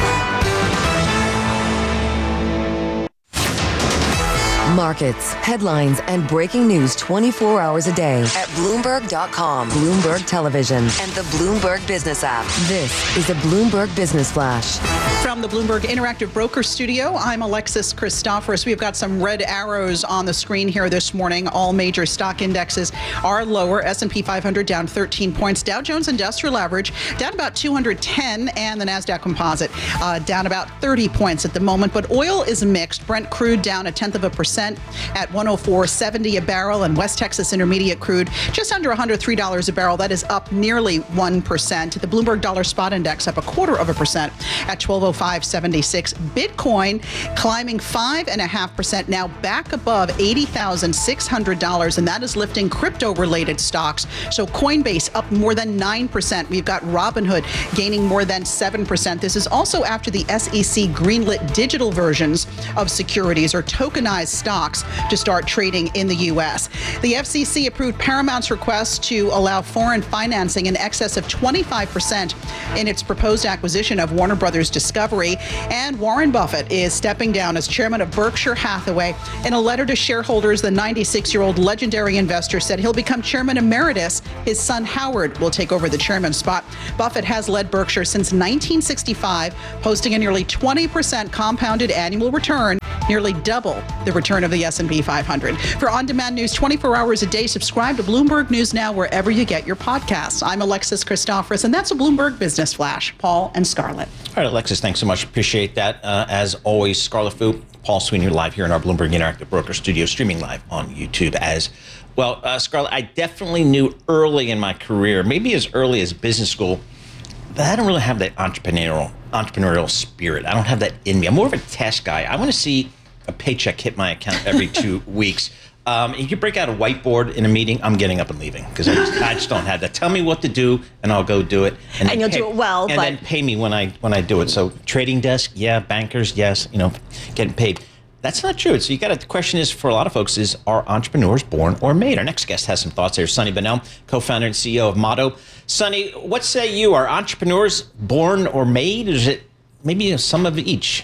Markets, headlines, and breaking news twenty-four hours a day at Bloomberg dot com, Bloomberg Television, and the Bloomberg Business app. This is a Bloomberg Business Flash. From the Bloomberg Interactive Broker Studio, I'm Alexis Christoforous. We've got some red arrows on the screen here this morning. All major stock indexes are lower. S and P five hundred down thirteen points. Dow Jones Industrial Average down about two hundred ten, and the NASDAQ Composite uh, down about thirty points at the moment. But oil is mixed. Brent crude down a tenth of a percent at one oh four seventy a barrel, and West Texas Intermediate crude just under one hundred three dollars a barrel. That is up nearly one percent. The Bloomberg Dollar Spot Index up a quarter of a percent at twelve oh five seventy-six. Bitcoin climbing five and a half percent, now back above eighty thousand six hundred dollars, and that is lifting crypto-related stocks. So Coinbase up more than nine percent. We've got Robinhood gaining more than seven percent. This is also after the S E C greenlit digital versions of securities or tokenized stocks to start trading in the U S. The F C C approved Paramount's request to allow foreign financing in excess of twenty-five percent in its proposed acquisition of Warner Brothers Discovery. And Warren Buffett is stepping down as chairman of Berkshire Hathaway. In a letter to shareholders, the ninety-six-year-old legendary investor said he'll become chairman emeritus. His son Howard will take over the chairman spot. Buffett has led Berkshire since nineteen sixty-five, posting a nearly twenty percent compounded annual return, nearly double the return of the S and P five hundred. For on-demand news twenty-four hours a day, subscribe to Bloomberg News Now wherever you get your podcasts. I'm Alexis Christoforous, and that's a Bloomberg Business Flash. Paul and Scarlett. All right, Alexis, thanks so much. Appreciate that. Uh, as always, Scarlett Fu, Paul Sweeney live here in our Bloomberg Interactive Broker Studio, streaming live on YouTube as well. Uh, Scarlett, I definitely knew early in my career, maybe as early as business school, that I don't really have that entrepreneurial entrepreneurial spirit. I don't have that in me. I'm more of a test guy. I want to see a paycheck hit my account every two weeks. Um, if you break out a whiteboard in a meeting, I'm getting up and leaving because I just, I just don't have that. Tell me what to do, and I'll go do it. And, and you'll pay, do it well, and but then pay me when I when I do it. So trading desk, yeah. Bankers, yes. You know, getting paid. That's not true. So you got to. The question is for a lot of folks: is are entrepreneurs born or made? Our next guest has some thoughts here. Sonny Bonnell, co-founder and C E O of Motto. Sonny, what say you? Are entrepreneurs born or made? Or is it maybe some of each?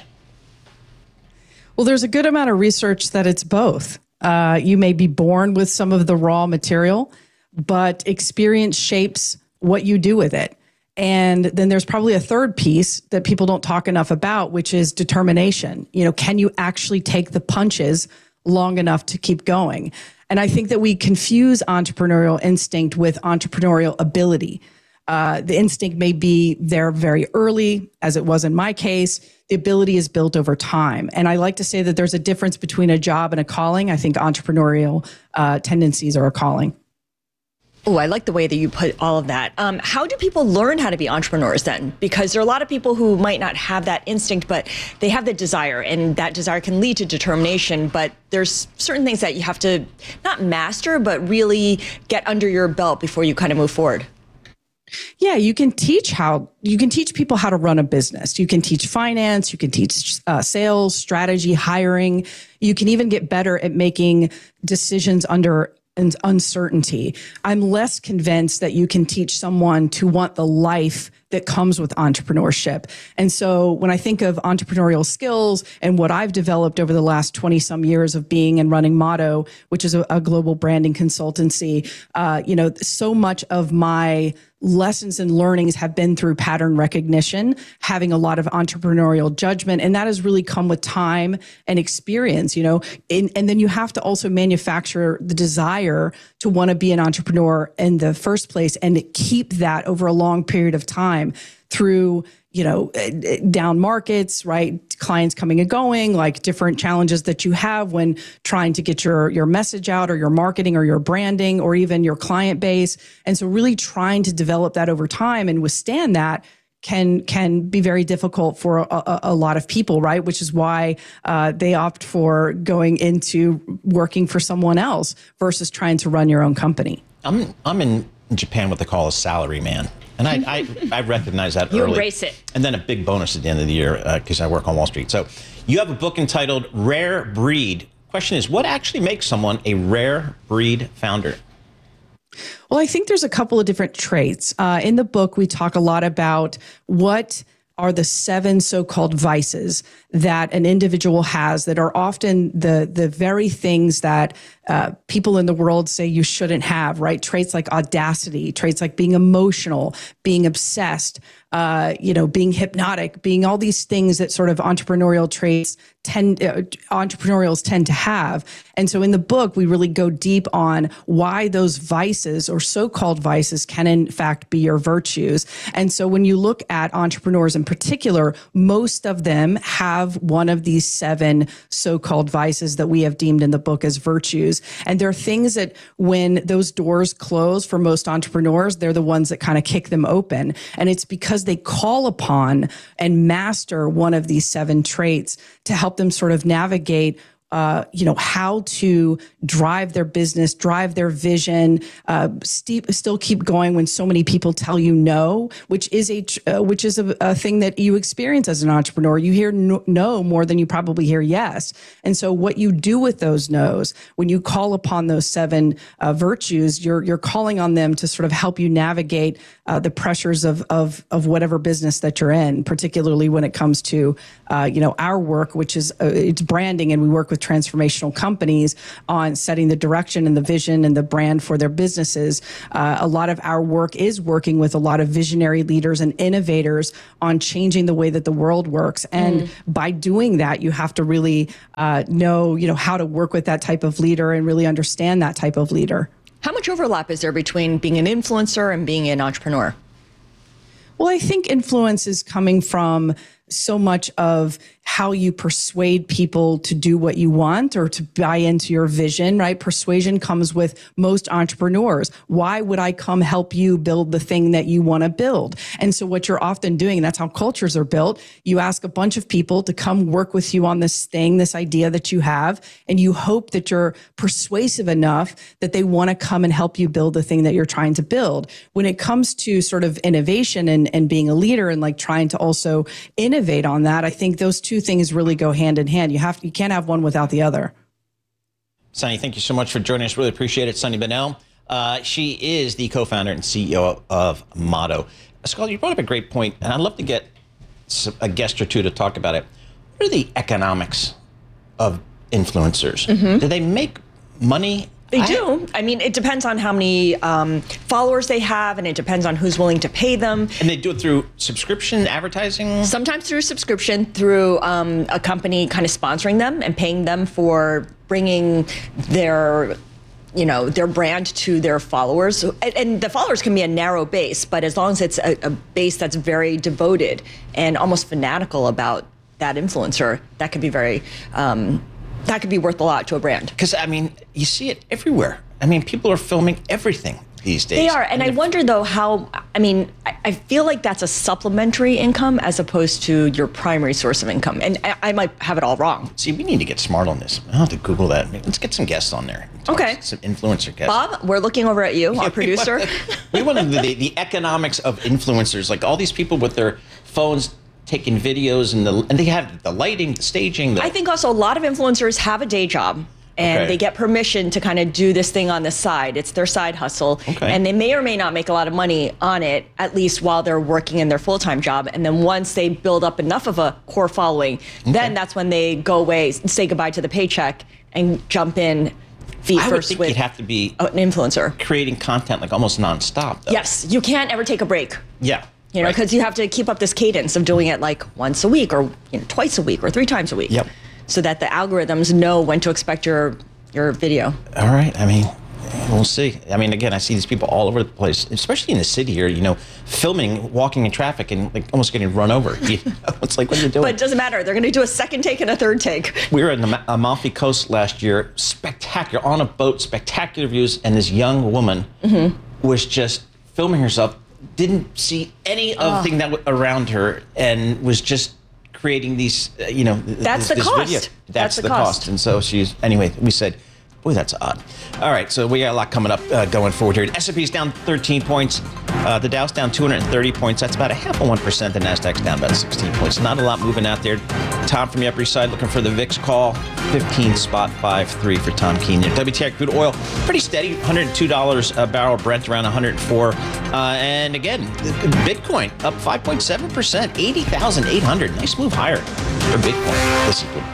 Well, there's a good amount of research that it's both. Uh, you may be born with some of the raw material, but experience shapes what you do with it. And then there's probably a third piece that people don't talk enough about, which is determination. You know, can you actually take the punches long enough to keep going? And I think that we confuse entrepreneurial instinct with entrepreneurial ability. Uh, the instinct may be there very early, as it was in my case. The ability is built over time. And I like to say that there's a difference between a job and a calling. I think entrepreneurial uh, tendencies are a calling. Oh, I like the way that you put all of that. Um, how do people learn how to be entrepreneurs then? Because there are a lot of people who might not have that instinct, but they have the desire, and that desire can lead to determination. But there's certain things that you have to not master, but really get under your belt before you kind of move forward. Yeah, you can teach how you can teach people how to run a business. You can teach finance, you can teach uh, sales, strategy, hiring. You can even get better at making decisions under uncertainty. I'm less convinced that you can teach someone to want the life that comes with entrepreneurship. And so when I think of entrepreneurial skills and what I've developed over the last twenty some years of being and running Motto, which is a, a global branding consultancy, uh, you know, so much of my lessons and learnings have been through pattern recognition, having a lot of entrepreneurial judgment, and that has really come with time and experience, you know, and, and then you have to also manufacture the desire to want to be an entrepreneur in the first place and keep that over a long period of time through, you know, down markets, right? Clients coming and going, like different challenges that you have when trying to get your, your message out or your marketing or your branding or even your client base. And so really trying to develop that over time and withstand that can can be very difficult for a, a, a lot of people, right? Which is why uh, they opt for going into working for someone else versus trying to run your own company. I'm I'm in Japan what they call a salary man. And I, I, I recognize that you early. You embrace it. And then a big bonus at the end of the year because uh, I work on Wall Street. So you have a book entitled Rare Breed. Question is, what actually makes someone a rare breed founder? Well, I think there's a couple of different traits. Uh, in the book, we talk a lot about what are the seven so-called vices that an individual has that are often the, the very things that uh, people in the world say you shouldn't have, right? Traits like audacity, traits like being emotional, being obsessed, uh, you know, being hypnotic, being all these things that sort of entrepreneurial traits tend, uh, entrepreneurials tend to have. And so in the book, we really go deep on why those vices or so-called vices can in fact be your virtues. And so when you look at entrepreneurs in particular, most of them have one of these seven so-called vices that we have deemed in the book as virtues. And there are things that when those doors close for most entrepreneurs, they're the ones that kind of kick them open. And it's because they call upon and master one of these seven traits to help them sort of navigate Uh, you know, how to drive their business, drive their vision, uh, st- still keep going when so many people tell you no, which is a uh, which is a, a thing that you experience as an entrepreneur. You hear no, no more than you probably hear yes. And so what you do with those no's, when you call upon those seven uh, virtues, you're you're calling on them to sort of help you navigate uh, the pressures of, of of whatever business that you're in, particularly when it comes to, uh, you know, our work, which is uh, it's branding, and we work with transformational companies on setting the direction and the vision and the brand for their businesses. Uh, a lot of our work is working with a lot of visionary leaders and innovators on changing the way that the world works. And mm. by doing that, you have to really uh, know, you know, how to work with that type of leader and really understand that type of leader. How much overlap is there between being an influencer and being an entrepreneur? Well, I think influence is coming from so much of how you persuade people to do what you want or to buy into your vision, right? Persuasion comes with most entrepreneurs. Why would I come help you build the thing that you want to build? And so what you're often doing, and that's how cultures are built, you ask a bunch of people to come work with you on this thing, this idea that you have, and you hope that you're persuasive enough that they want to come and help you build the thing that you're trying to build. When it comes to sort of innovation and, and being a leader and like trying to also innovate on that, I think those two things really go hand in hand. You have you can't have one without the other. Sunny, thank you so much for joining us. Really appreciate it. Sunny Benel. Uh, she is the co-founder and C E O of Motto. Scholar, you brought up a great point, and I'd love to get a guest or two to talk about it. What are the economics of influencers? Mm-hmm. Do they make money? They do. I mean, it depends on how many um, followers they have, and it depends on who's willing to pay them. And they do it through subscription, advertising? Sometimes through subscription, through um, a company kind of sponsoring them and paying them for bringing their, you know, their brand to their followers. And, and the followers can be a narrow base, but as long as it's a, a base that's very devoted and almost fanatical about that influencer, that could be very... Um, that could be worth a lot to a brand. Because, I mean, you see it everywhere. I mean, people are filming everything these days. They are. And, and I wonder, though, how, I mean, I, I feel like that's a supplementary income as opposed to your primary source of income. And I, I might have it all wrong. See, we need to get smart on this. I'll have to Google that. Let's get some guests on there. Okay. Some influencer guests. Bob, we're looking over at you, our producer. We want to, the, the economics of influencers, like all these people with their phones taking videos and the and they have the lighting, the staging. The... I think also a lot of influencers have a day job and Okay. they get permission to kind of do this thing on the side. It's their side hustle. Okay. And they may or may not make a lot of money on it, at least while they're working in their full-time job. And then once they build up enough of a core following, then that's when they go away, say goodbye to the paycheck, and jump in feet I would first think with you'd have to be an influencer. creating content like almost nonstop, though. Yes, you can't ever take a break. Yeah. You know, right. because you have to keep up this cadence of doing it like once a week or you know, twice a week or three times a week. Yep. So that the algorithms know when to expect your your video. All right. I mean, we'll see. I mean, again, I see these people all over the place, especially in the city here, you know, filming, walking in traffic and like almost getting run over. You know, it's like, what are you doing? But it doesn't matter. They're going to do a second take and a third take. We were in the Amalfi Coast last year, spectacular, on a boat, spectacular views, and this young woman Mm-hmm. was just filming herself, didn't see any of Oh. thing that w- around her, and was just creating these, uh, you know, th- That's this, the this cost. video. That's That's, the the cost. cost. And so she's, anyway, we said, boy, that's odd. All right, so we got a lot coming up uh, going forward here. S and P's down thirteen points. Uh, the Dow's down two hundred thirty points. That's about a half of one percent. The Nasdaq's down about sixteen points. Not a lot moving out there. Tom from the Upper East Side looking for the V I X call. fifteen spot five three for Tom Keenan. W T I crude oil, pretty steady. one hundred two dollars a barrel. Brent around one hundred four. Uh, and again, Bitcoin up five point seven percent. eighty thousand eight hundred. Nice move higher for Bitcoin. This is good.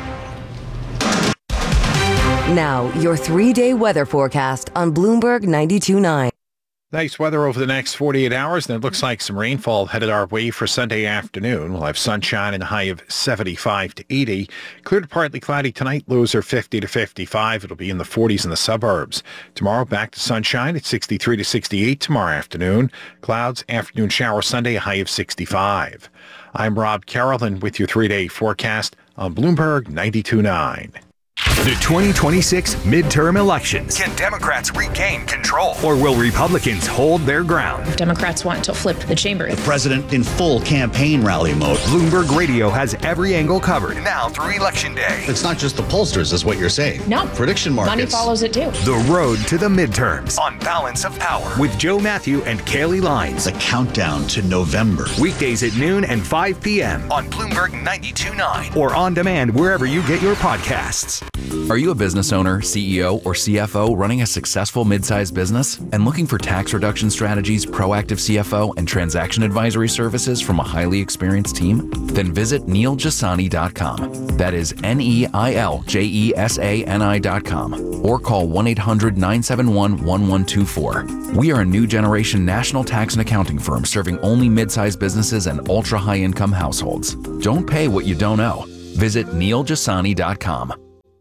Now, your three-day weather forecast on Bloomberg ninety-two point nine. Nice weather over the next forty-eight hours, and it looks like some rainfall headed our way for Sunday afternoon. We'll have sunshine and a high of seventy-five to eighty. Clear to partly cloudy tonight. Lows are fifty to fifty-five. It'll be in the forties in the suburbs. Tomorrow, back to sunshine at sixty-three to sixty-eight tomorrow afternoon. Clouds, afternoon shower Sunday, a high of sixty-five. I'm Rob Carolyn with your three-day forecast on Bloomberg ninety-two point nine. The twenty twenty-six midterm elections. Can Democrats regain control? Or will Republicans hold their ground? Democrats want to flip the chamber. The president in full campaign rally mode. Bloomberg Radio has every angle covered now through Election Day. It's not just the pollsters, is what you're saying. No. Prediction markets. Money follows it too. The road to the midterms on Balance of Power with Joe Matthew and Kaylee Lines. The countdown to November. Weekdays at noon and five p.m. on Bloomberg ninety-two point nine or on demand wherever you get your podcasts. Are you a business owner, C E O, or C F O running a successful mid-sized business and looking for tax reduction strategies, proactive C F O, and transaction advisory services from a highly experienced team? Then visit neil jasani dot com. That is N E I L J E S A N I dot com. Or call one eight hundred nine seven one one one two four. We are a new generation national tax and accounting firm serving only mid-sized businesses and ultra-high-income households. Don't pay what you don't owe. Visit neil jasani dot com.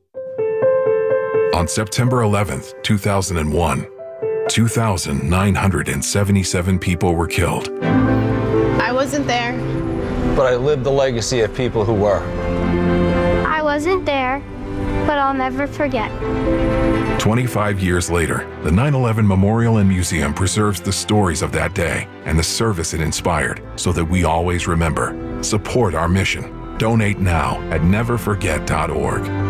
On September eleventh, two thousand one, two thousand nine hundred seventy-seven people were killed. I wasn't there. But I lived the legacy of people who were. I wasn't there, but I'll never forget. twenty-five years later, the nine eleven Memorial and Museum preserves the stories of that day and the service it inspired so that we always remember. Support our mission. Donate now at never forget dot org.